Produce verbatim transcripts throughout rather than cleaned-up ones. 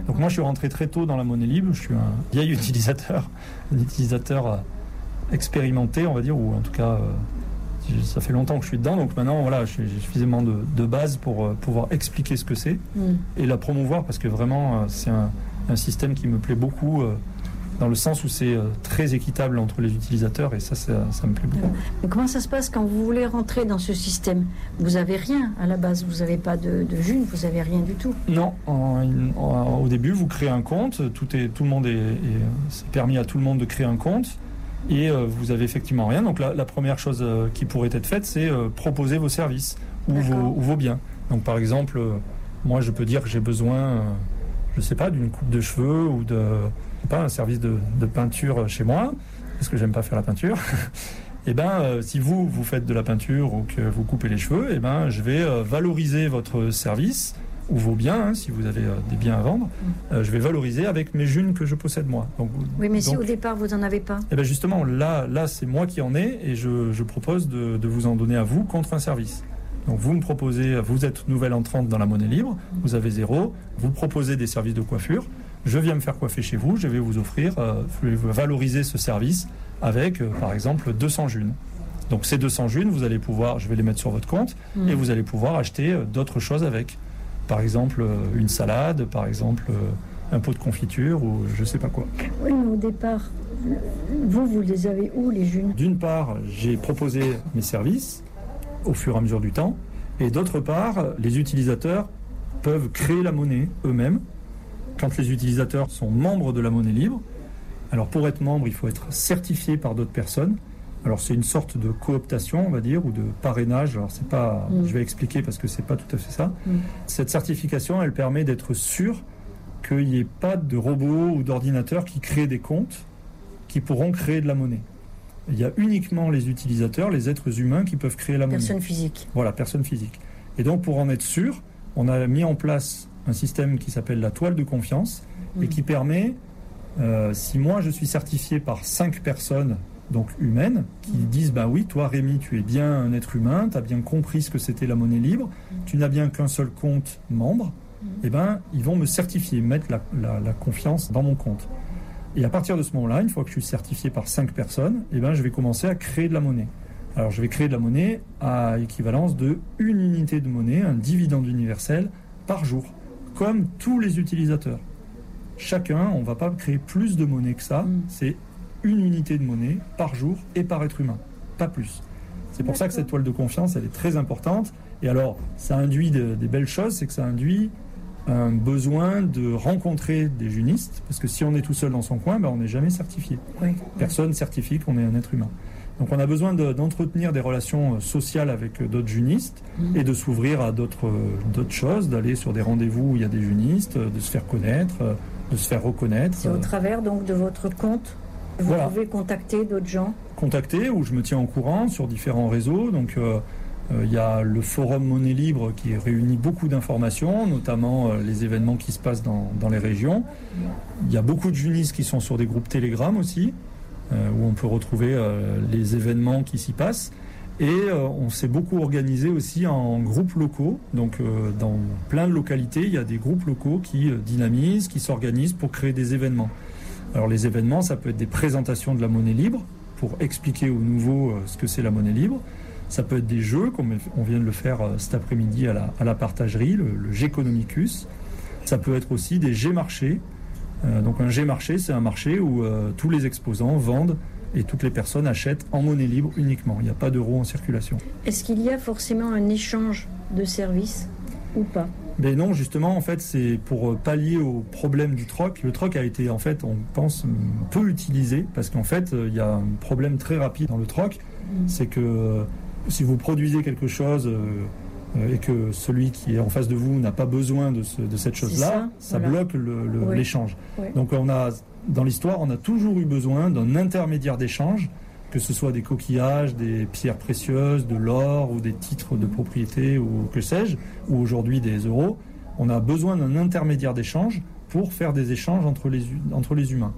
Donc moi, je suis rentré très tôt dans la monnaie libre. Je suis un vieil utilisateur, un utilisateur expérimenté, on va dire, ou en tout cas, euh, ça fait longtemps que je suis dedans. Donc maintenant, voilà, j'ai suffisamment de, de base pour euh, pouvoir expliquer ce que c'est mm. et la promouvoir, parce que vraiment, euh, c'est un, un système qui me plaît beaucoup. Euh, dans le sens où c'est très équitable entre les utilisateurs, et ça, ça, ça me plaît beaucoup. Mais comment ça se passe quand vous voulez rentrer dans ce système? Vous n'avez rien à la base, vous n'avez pas de, de June, vous n'avez rien du tout? Non, en, en, au début, vous créez un compte, tout, est, tout le monde est, est, c'est permis à tout le monde de créer un compte, et euh, vous n'avez effectivement rien. Donc la, la première chose euh, qui pourrait être faite, c'est euh, proposer vos services ou vos, ou vos biens. Donc par exemple, euh, moi je peux dire que j'ai besoin, euh, je ne sais pas, d'une coupe de cheveux ou de... pas un service de, de peinture chez moi, parce que j'aime pas faire la peinture. Et ben, euh, si vous vous faites de la peinture ou que vous coupez les cheveux, et ben, je vais euh, valoriser votre service ou vos biens, hein, si vous avez euh, des biens à vendre, euh, je vais valoriser avec mes junes que je possède moi. Donc, oui, mais donc, si au départ vous en avez pas. Et ben justement, là, là, c'est moi qui en ai, et je, je propose de, de vous en donner à vous contre un service. Donc vous me proposez, vous êtes nouvelle entrante dans la monnaie libre, vous avez zéro, vous proposez des services de coiffure. Je viens me faire coiffer chez vous, je vais vous offrir, euh, je vais valoriser ce service avec, euh, par exemple, deux cents junes. Donc ces deux cents junes, vous allez pouvoir, je vais les mettre sur votre compte, mmh. et vous allez pouvoir acheter euh, d'autres choses avec. Par exemple, euh, une salade, par exemple, euh, un pot de confiture, ou je ne sais pas quoi. Oui, mais au départ, vous, vous les avez où, les junes? D'une part, j'ai proposé mes services au fur et à mesure du temps, et d'autre part, les utilisateurs peuvent créer la monnaie eux-mêmes. Quand les utilisateurs sont membres de la monnaie libre, alors pour être membre, il faut être certifié par d'autres personnes. Alors c'est une sorte de cooptation, on va dire, ou de parrainage. Alors c'est pas, mmh. je vais expliquer parce que c'est pas tout à fait ça. Mmh. Cette certification, elle permet d'être sûr qu'il n'y ait pas de robots ou d'ordinateurs qui créent des comptes qui pourront créer de la monnaie. Il y a uniquement les utilisateurs, les êtres humains qui peuvent créer la monnaie. Personne physique. Voilà, personne physique. Et donc pour en être sûr, on a mis en place un système qui s'appelle la toile de confiance mmh. et qui permet, euh, si moi je suis certifié par cinq personnes, donc humaines, qui mmh. disent, bah oui, toi Rémi, tu es bien un être humain, tu as bien compris ce que c'était la monnaie libre, mmh. tu n'as bien qu'un seul compte membre, mmh. et ben ils vont me certifier, mettre la, la, la confiance dans mon compte. Et à partir de ce moment-là, une fois que je suis certifié par cinq personnes, et ben je vais commencer à créer de la monnaie. Alors je vais créer de la monnaie à équivalence de une unité de monnaie, un dividende universel par jour, comme tous les utilisateurs. Chacun, on ne va pas créer plus de monnaie que ça, mmh. c'est une unité de monnaie par jour et par être humain, pas plus. C'est pour D'accord. ça que cette toile de confiance, elle est très importante. Et alors, ça induit de, des belles choses, c'est que ça induit un besoin de rencontrer des junistes, parce que si on est tout seul dans son coin, ben on n'est jamais certifié. Oui. Personne certifie qu'on est un être humain. Donc on a besoin de, d'entretenir des relations sociales avec d'autres junistes mmh. et de s'ouvrir à d'autres, d'autres choses, d'aller sur des rendez-vous où il y a des junistes, de se faire connaître, de se faire reconnaître. C'est au travers donc de votre compte, vous voilà. pouvez contacter d'autres gens? Contacter, où je me tiens au courant sur différents réseaux. Donc euh, euh, il y a le forum Monnaie Libre qui réunit beaucoup d'informations, notamment euh, les événements qui se passent dans, dans les régions. Il y a beaucoup de junistes qui sont sur des groupes Telegram aussi, euh, où on peut retrouver euh, les événements qui s'y passent. Et euh, on s'est beaucoup organisé aussi en groupes locaux. Donc euh, dans plein de localités, il y a des groupes locaux qui euh, dynamisent, qui s'organisent pour créer des événements. Alors les événements, ça peut être des présentations de la monnaie libre pour expliquer aux nouveaux euh, ce que c'est la monnaie libre. Ça peut être des jeux, comme on vient de le faire euh, cet après-midi à la, à la partagerie, le, le G-Economicus. Ça peut être aussi des G-marchés. Euh, donc un G-marché, c'est un marché où euh, tous les exposants vendent et toutes les personnes achètent en monnaie libre uniquement. Il n'y a pas d'euros en circulation. Est-ce qu'il y a forcément un échange de services ou pas ? Ben non, justement, en fait, c'est pour pallier au problème du troc. Le troc a été, en fait, on pense, peu utilisé parce qu'en fait, il y a un problème très rapide dans le troc. Mmh. C'est que si vous produisez quelque chose euh, et que celui qui est en face de vous n'a pas besoin de, ce, de cette chose-là, ça, ça voilà. bloque le, le, oui. l'échange. Oui. Donc, on a, dans l'histoire, on a toujours eu besoin d'un intermédiaire d'échange, que ce soit des coquillages, des pierres précieuses, de l'or ou des titres de propriété ou que sais-je, ou aujourd'hui des euros. On a besoin d'un intermédiaire d'échange pour faire des échanges entre les, entre les humains.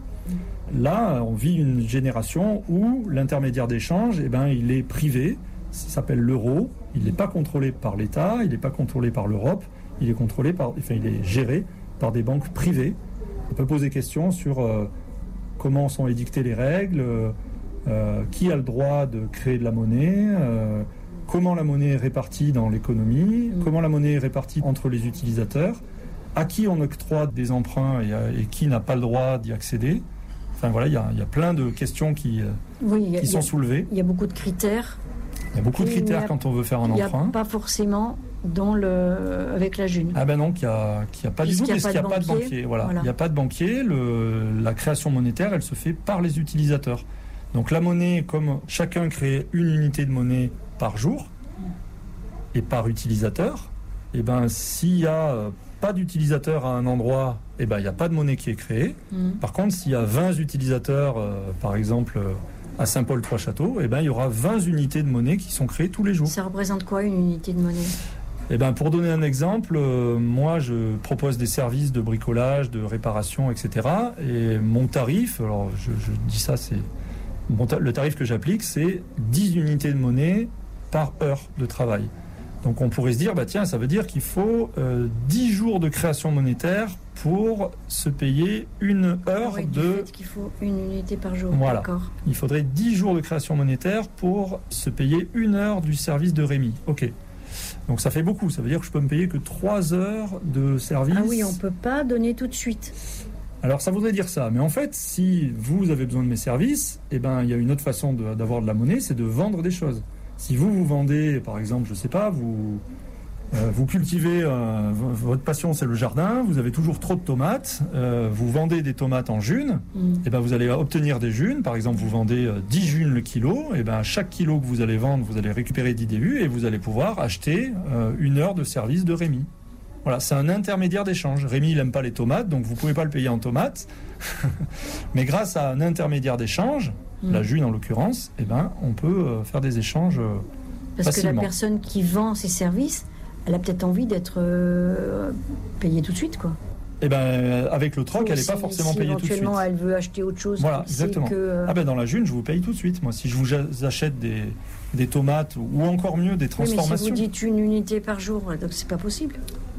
Là, on vit une génération où l'intermédiaire d'échange, eh ben, il est privé, ça s'appelle l'euro, il n'est pas contrôlé par l'État, il n'est pas contrôlé par l'Europe, il est contrôlé par, enfin, il est géré par des banques privées. On peut poser questions sur euh, comment sont édictées les règles, euh, qui a le droit de créer de la monnaie, euh, comment la monnaie est répartie dans l'économie, mmh. comment la monnaie est répartie entre les utilisateurs, à qui on octroie des emprunts et, et qui n'a pas le droit d'y accéder. Enfin voilà, il y a, y a plein de questions qui, oui, a, qui sont a, soulevées. Il y a beaucoup de critères. Il y a beaucoup de critères a, quand on veut faire un emprunt. Il n'y a pas forcément dans le, avec la June. Ah ben non, qu'il n'y a, qu'il y a pas du tout, parce qu'il n'y a pas de banquier. Voilà. Voilà. Il n'y a pas de banquier. Le, la création monétaire, elle se fait par les utilisateurs. Donc la monnaie, comme chacun crée une unité de monnaie par jour et par utilisateur, et ben s'il y a pas d'utilisateur à un endroit, et ben il n'y a pas de monnaie qui est créée. Mmh. Par contre, s'il y a vingt utilisateurs, euh, par exemple à Saint-Paul-Trois-Châteaux, et ben il y aura vingt unités de monnaie qui sont créées tous les jours. Ça représente quoi une unité de monnaie ? Eh ben, pour donner un exemple, euh, moi je propose des services de bricolage, de réparation, et cetera. Et mon tarif, alors je, je dis ça, c'est mon ta- le tarif que j'applique, c'est dix unités de monnaie par heure de travail. Donc on pourrait se dire, bah tiens, ça veut dire qu'il faut euh, dix jours de création monétaire pour se payer une heure oui, de... Du fait qu'il faut une unité par jour, voilà. D'accord. Il faudrait dix jours de création monétaire pour se payer une heure du service de Rémi. Ok. Donc ça fait beaucoup, ça veut dire que je peux me payer que trois heures de service. Ah oui, on ne peut pas donner tout de suite. Alors ça voudrait dire ça, mais en fait, si vous avez besoin de mes services, eh ben, il y a une autre façon de, d'avoir de la monnaie, c'est de vendre des choses. Si vous, vous vendez, par exemple, je ne sais pas, vous, euh, vous cultivez, euh, votre passion c'est le jardin, vous avez toujours trop de tomates, euh, vous vendez des tomates en junes, mmh. et ben vous allez obtenir des junes, par exemple vous vendez euh, dix junes le kilo, et ben chaque kilo que vous allez vendre, vous allez récupérer dix D U et vous allez pouvoir acheter euh, une heure de service de Rémi. Voilà, c'est un intermédiaire d'échange. Rémi, il n'aime pas les tomates, donc vous ne pouvez pas le payer en tomates. Mais grâce à un intermédiaire d'échange, mmh. la June en l'occurrence, eh ben, on peut euh, faire des échanges euh, Parce facilement. Que la personne qui vend ses services, elle a peut-être envie d'être euh, payée tout de suite, quoi. Eh ben, avec le troc, elle n'est si, pas forcément si payée tout de suite. Éventuellement, elle veut acheter autre chose. Voilà, exactement. Que, euh... Ah ben, dans la June, je vous paye tout de suite. Moi, si je vous achète des, des tomates ou encore mieux des transformations. Oui, mais si vous dites une unité par jour, donc c'est pas possible.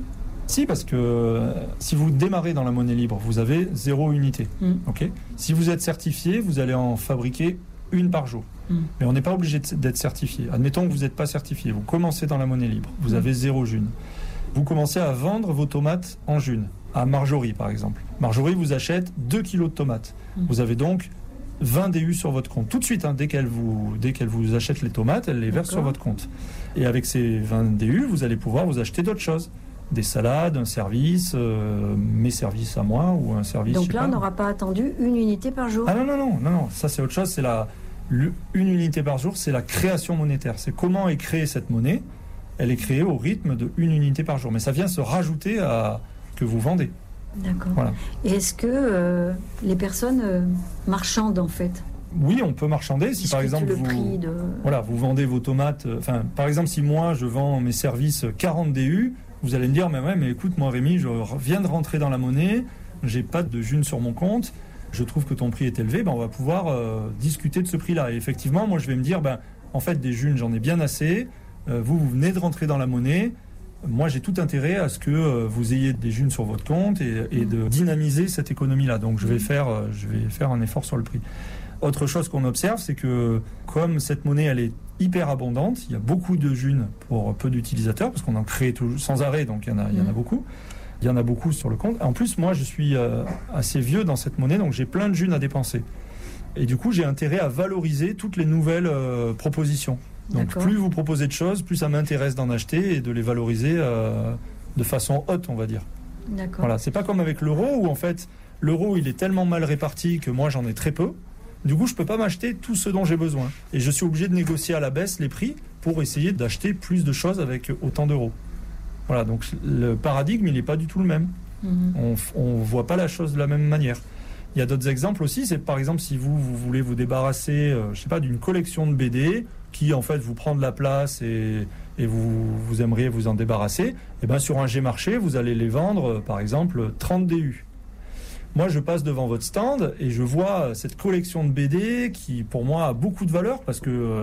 Si, parce que euh, si vous démarrez dans la monnaie libre, vous avez zéro unité. Mm. Okay ? Si vous êtes certifié, vous allez en fabriquer une par jour. Mm. Mais on n'est pas obligé d'être certifié. Admettons que vous n'êtes pas certifié. Vous commencez dans la monnaie libre. Vous mm. avez zéro june. Vous commencez à vendre vos tomates en june. À Marjorie, par exemple. Marjorie vous achète deux kilos de tomates. Mm. Vous avez donc vingt D U sur votre compte. Tout de suite, hein, dès qu'elle vous, dès qu'elle vous achète les tomates, elle les verse D'accord. sur votre compte. Et avec ces vingt D U, vous allez pouvoir vous acheter d'autres choses. Des salades, un service, euh, mes services à moi ou un service... Donc là, on n'aura pas attendu une unité par jour. Ah non, non, non, non, non. Ça c'est autre chose. C'est la, le, une unité par jour, c'est la création monétaire. C'est comment est créée cette monnaie. Elle est créée au rythme de une unité par jour. Mais ça vient se rajouter à ce que vous vendez. D'accord. Voilà. Et est-ce que euh, les personnes euh, marchandent en fait ? Oui, on peut marchander. Si par exemple, le vous, prix de... voilà, vous vendez vos tomates... Enfin, par exemple, si moi, je vends mes services quarante D U... Vous allez me dire, mais ouais, mais écoute, moi Rémi, je viens de rentrer dans la monnaie, j'ai pas de june sur mon compte, je trouve que ton prix est élevé, ben on va pouvoir euh, discuter de ce prix-là. Et effectivement, moi je vais me dire, ben en fait des junes, j'en ai bien assez, euh, vous, vous venez de rentrer dans la monnaie, moi j'ai tout intérêt à ce que euh, vous ayez des junes sur votre compte et, et de dynamiser cette économie-là. Donc je vais faire, euh, je vais faire un effort sur le prix. Autre chose qu'on observe, c'est que comme cette monnaie, elle est hyper abondante, il y a beaucoup de junes pour peu d'utilisateurs, parce qu'on en crée tout, sans arrêt, donc il y en a, il y en a beaucoup. Il y en a beaucoup sur le compte. En plus, moi, je suis euh, assez vieux dans cette monnaie, donc j'ai plein de junes à dépenser. Et du coup, j'ai intérêt à valoriser toutes les nouvelles euh, propositions. Donc D'accord. plus vous proposez de choses, plus ça m'intéresse d'en acheter et de les valoriser euh, de façon haute, on va dire. D'accord. Voilà, c'est pas comme avec l'euro, où en fait, l'euro, il est tellement mal réparti que moi, j'en ai très peu. Du coup, je ne peux pas m'acheter tout ce dont j'ai besoin. Et je suis obligé de négocier à la baisse les prix pour essayer d'acheter plus de choses avec autant d'euros. Voilà, donc le paradigme, il n'est pas du tout le même. Mmh. On ne voit pas la chose de la même manière. Il y a d'autres exemples aussi. C'est par exemple, si vous, vous voulez vous débarrasser, euh, je sais pas, d'une collection de B D qui, en fait, vous prend de la place et, et vous, vous aimeriez vous en débarrasser, et bien sur un G-Marché, vous allez les vendre, par exemple, trente D U. Moi, je passe devant votre stand et je vois cette collection de B D qui, pour moi, a beaucoup de valeur parce que euh,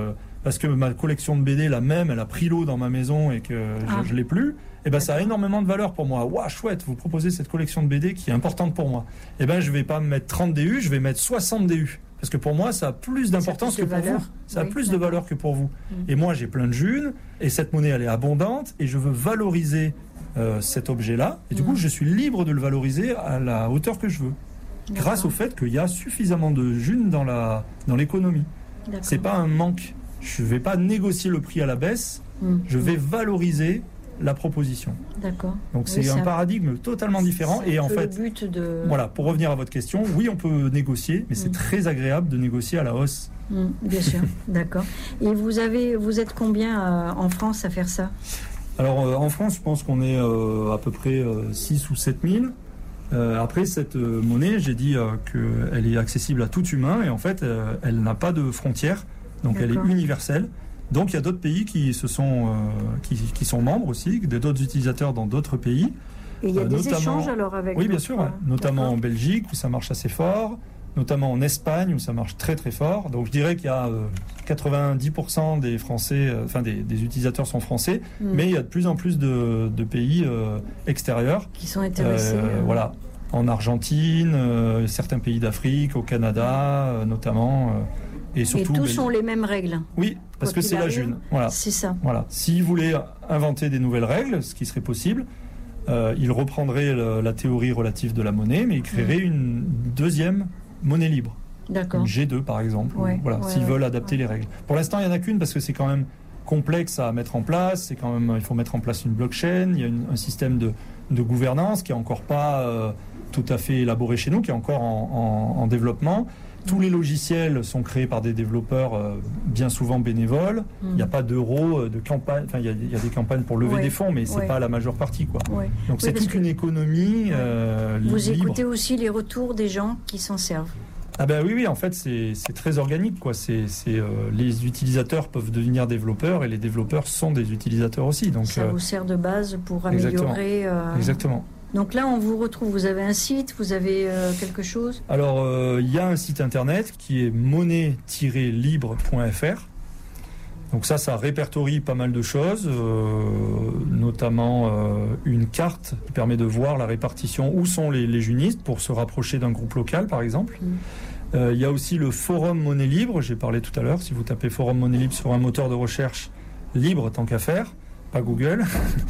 parce que ma collection de B D, la même, elle a pris l'eau dans ma maison et que ah. je ne l'ai plus, et ben ça a énormément de valeur pour moi. Waouh, chouette, vous proposez cette collection de B D qui est importante pour moi. Et ben je ne vais pas me mettre trente D U, je vais mettre soixante D U. Parce que pour moi, ça a plus d'importance que pour vous. Ça a oui, plus d'accord. de valeur que pour vous. Mmh. Et moi, j'ai plein de June, et cette monnaie, elle est abondante, et je veux valoriser euh, cet objet-là. Et du mmh. coup, je suis libre de le valoriser à la hauteur que je veux. D'accord. Grâce au fait qu'il y a suffisamment de June dans, la, dans l'économie. D'accord. C'est pas un manque. Je ne vais pas négocier le prix à la baisse, mmh. je vais valoriser la proposition. D'accord. Donc oui, c'est, c'est un, un paradigme totalement différent. C'est et en fait, fait, le but de... voilà, pour revenir à votre question, oui, on peut négocier, mais mmh. c'est très agréable de négocier à la hausse. Mmh, bien sûr, d'accord. Et vous avez, vous êtes combien euh, en France à faire ça? Alors euh, en France, je pense qu'on est euh, à peu près euh, six ou sept mille. Euh, après, cette euh, monnaie, j'ai dit euh, qu'elle est accessible à tout humain et en fait, euh, elle n'a pas de frontières, donc d'accord. elle est universelle. Donc il y a d'autres pays qui, se sont, euh, qui, qui sont membres aussi, d'autres utilisateurs dans d'autres pays. Et il y a euh, des échanges alors avec Oui, bien sûr, ouais. notamment d'accord. en Belgique où ça marche assez fort, notamment en Espagne où ça marche très très fort. Donc je dirais qu'il y a euh, quatre-vingt-dix pour cent des Français, euh, enfin des, des utilisateurs sont français, mm. mais il y a de plus en plus de, de pays euh, extérieurs qui sont intéressés. Euh, euh, voilà, en Argentine, euh, certains pays d'Afrique, au Canada euh, notamment. Euh, Et, surtout, et tous ont les mêmes règles. Oui, parce que c'est arrive, la June. Voilà. C'est ça. Voilà. S'ils voulaient inventer des nouvelles règles, ce qui serait possible, euh, ils reprendraient le, la théorie relative de la monnaie, mais ils créeraient mmh. une deuxième monnaie libre. D'accord. Une G deux par exemple. Ouais, ou, voilà, ouais, s'ils ouais, veulent adapter ouais. les règles. Pour l'instant, il n'y en a qu'une parce que c'est quand même complexe à mettre en place. C'est quand même, il faut mettre en place une blockchain. Il y a une, un système de, de gouvernance qui est encore pas euh, tout à fait élaboré chez nous, qui est encore en, en, en développement. Tous les logiciels sont créés par des développeurs euh, bien souvent bénévoles. Il mmh. n'y a pas d'euros, de campagne. Enfin, il y, y a des campagnes pour lever ouais. des fonds, mais c'est ouais. pas la majeure partie, quoi. Ouais. Donc oui, c'est toute que... une économie euh, Vous libre. Écoutez aussi les retours des gens qui s'en servent. Ah ben oui, oui. En fait, c'est, c'est très organique, quoi. C'est, c'est euh, les utilisateurs peuvent devenir développeurs et les développeurs sont des utilisateurs aussi. Donc ça euh, vous sert de base pour améliorer. Exactement. Euh... exactement. Donc là, on vous retrouve, vous avez un site, vous avez euh, quelque chose? Alors, il euh, y a un site internet qui est monnaie tiret libre point f r. Donc ça, ça répertorie pas mal de choses, euh, notamment euh, une carte qui permet de voir la répartition, où sont les, les junistes pour se rapprocher d'un groupe local, par exemple. Il mmh. euh, y a aussi le forum Monnaie Libre, j'ai parlé tout à l'heure. Si vous tapez forum Monnaie Libre sur un moteur de recherche libre, tant qu'à faire, pas Google,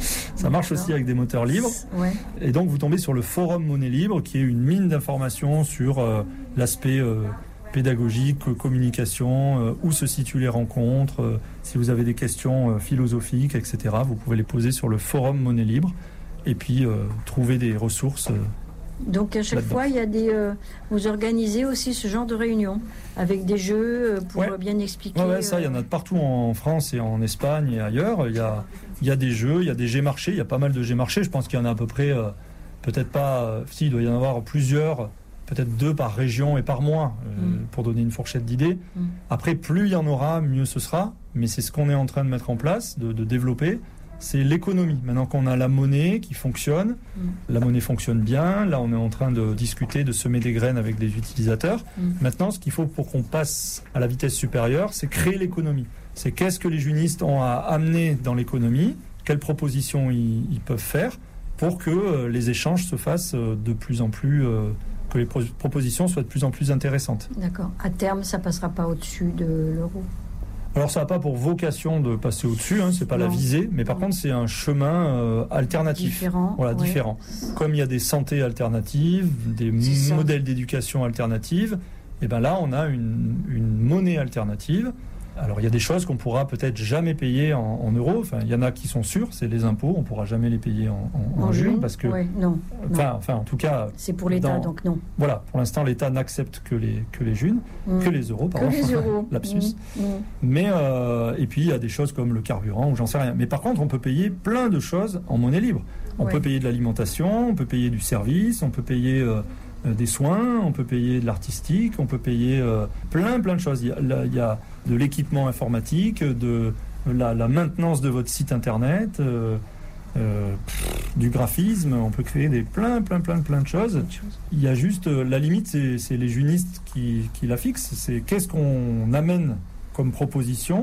ça marche aussi avec des moteurs libres. Ouais. Et donc vous tombez sur le forum Monnaie Libre, qui est une mine d'informations sur euh, l'aspect euh, pédagogique, communication, euh, où se situent les rencontres, euh, si vous avez des questions euh, philosophiques, et cetera. Vous pouvez les poser sur le forum Monnaie Libre et puis euh, trouver des ressources. Euh, Donc à chaque là-dedans. fois, il y a des, euh, vous organisez aussi ce genre de réunions avec des jeux euh, pour ouais. bien expliquer. Oui, ouais, ça, il y en a de partout en France et en Espagne et ailleurs. Il y a, il y a des jeux, il y a des G-marchés, il y a pas mal de G-marchés. Je pense qu'il y en a à peu près, euh, peut-être pas, euh, si, il doit y en avoir plusieurs, peut-être deux par région et par mois, euh, mm. pour donner une fourchette d'idées. Mm. Après, plus il y en aura, mieux ce sera. Mais c'est ce qu'on est en train de mettre en place, de, de développer. C'est l'économie. Maintenant qu'on a la monnaie qui fonctionne, mmh. la monnaie fonctionne bien. Là, on est en train de discuter, de semer des graines avec des utilisateurs. Mmh. Maintenant, ce qu'il faut pour qu'on passe à la vitesse supérieure, c'est créer l'économie. C'est qu'est-ce que les junistes ont à amener dans l'économie, quelles propositions ils, ils peuvent faire pour que euh, les échanges se fassent de plus en plus, euh, que les pro- propositions soient de plus en plus intéressantes. D'accord. À terme, ça ne passera pas au-dessus de l'euro? Alors ça n'a pas pour vocation de passer au-dessus, hein, c'est pas non. la visée, mais par non. contre c'est un chemin euh, alternatif, différent, voilà, ouais. différent. Comme il y a des santé alternatives, des m- modèles d'éducation alternatives, et ben là on a une, une monnaie alternative. Alors il y a des choses qu'on pourra peut-être jamais payer en, en euros. Enfin il y en a qui sont sûrs, c'est les impôts, on pourra jamais les payer en, en, en, en juin parce que, ouais, non, enfin, non. enfin en tout cas, c'est pour l'État dans, donc non. Voilà, pour l'instant l'État n'accepte que les que les junes, mmh. que les euros, pardon, que les euros. lapsus. Mmh. Mmh. Mais euh, et puis il y a des choses comme le carburant ou j'en sais rien. Mais par contre on peut payer plein de choses en monnaie libre. On ouais. peut payer de l'alimentation, on peut payer du service, on peut payer euh, des soins, on peut payer de l'artistique, on peut payer euh, plein plein de choses. Il y a, il y a de l'équipement informatique, de la, la maintenance de votre site internet, euh, euh, pff, du graphisme, on peut créer des plein plein plein plein de choses. Il y a juste euh, la limite, c'est, c'est les junistes qui, qui la fixent. C'est qu'est-ce qu'on amène comme proposition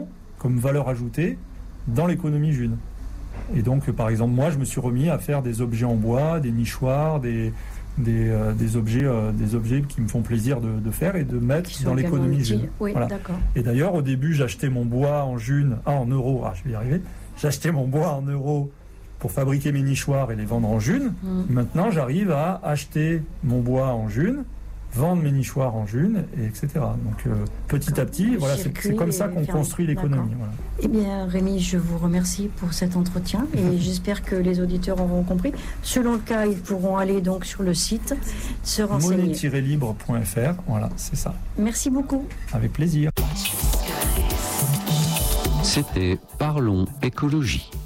comme valeur ajoutée dans l'économie June. Et donc, par exemple, moi, je me suis remis à faire des objets en bois, des nichoirs, des, des, euh, des, objets, euh, des objets qui me font plaisir de, de faire et de mettre dans l'économie June. Oui, voilà. D'accord. Et d'ailleurs, au début, j'achetais mon bois en June, ah, en euros, ah, je vais y arriver. J'achetais mon bois en euros pour fabriquer mes nichoirs et les vendre en June. Mmh. Maintenant, j'arrive à acheter mon bois en June, vendre mes nichoirs en June, et etc. Donc euh, petit D'accord. à petit, voilà, c'est, c'est comme ça qu'on fermé. construit l'économie. Voilà. Eh bien, Rémi, je vous remercie pour cet entretien et j'espère que les auditeurs auront compris. Selon le cas, ils pourront aller donc sur le site, se renseigner. monnaie tiret libre point f r, voilà, c'est ça. Merci beaucoup. Avec plaisir. C'était Parlons écologie.